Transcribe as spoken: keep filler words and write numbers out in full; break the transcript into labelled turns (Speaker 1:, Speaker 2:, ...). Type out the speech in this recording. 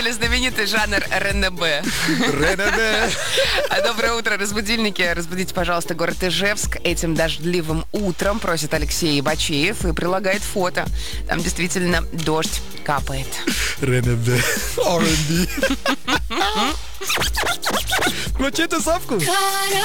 Speaker 1: поняли знаменитый жанр РНБ.
Speaker 2: РНБ.
Speaker 1: Доброе утро, разбудильники. Разбудите, пожалуйста, город Ижевск этим дождливым утром, просит Алексей Бачеев и прилагает фото. Там действительно дождь капает.
Speaker 2: РНБ. ар энд би. Включите Савку.